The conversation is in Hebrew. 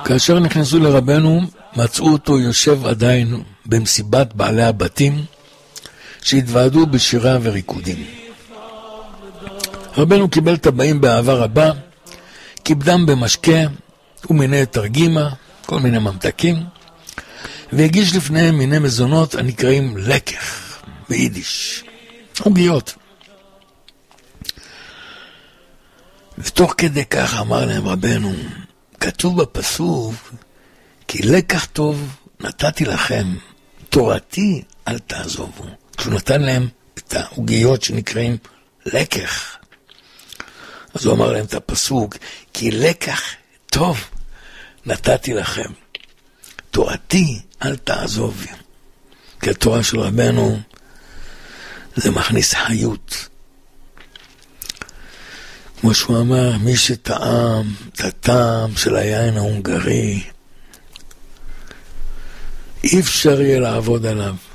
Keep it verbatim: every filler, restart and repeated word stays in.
כאשר נכנסו לרבנו, מצאו אותו יושב עדיין במסיבת בעלי הבתים, שהתוועדו בשירה וריקודים. רבנו קיבל את הבאים באהבה רבה, כיבדם במשקה ומיני תרגימה, כל מיני ממתקים, והגיש לפניהם מיני מזונות הנקראים לקח, ביידיש, עוגיות. ותוך כדי כך אמר להם רבנו, כתוב בפסוק, כי לקח טוב נתתי לכם, תורתי אל תעזובו. כשהוא נתן להם את העוגיות שנקראים לקח, אז הוא אמר להם את הפסוק, כי לקח טוב נתתי לכם, תורתי אל תעזוב. כי התורה של רבנו זה מכניס חיות. כמו שהוא אמר, מי שטעם את הטעם של היין ההונגרי, אי אפשר יהיה לעבוד עליו.